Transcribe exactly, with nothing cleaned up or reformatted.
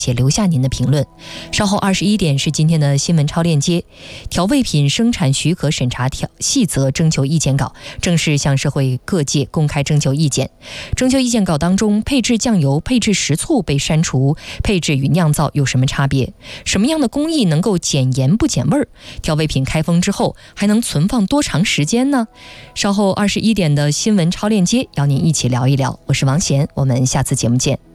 且留下您的评论。稍后二十一点是今天的新闻超链接。调味品生产许可审查条细则征求意见稿正式向社会各界公开征求意见。征求意见稿当中，配制酱油、配制食醋被删除，配制与酿造有什么差别？什么样的工艺能够减盐不减味儿？调味品开封之后还能存放多长时间呢？稍后二十一点的新闻超链接，邀您一起聊一聊。我是王贤，我们下次节目见。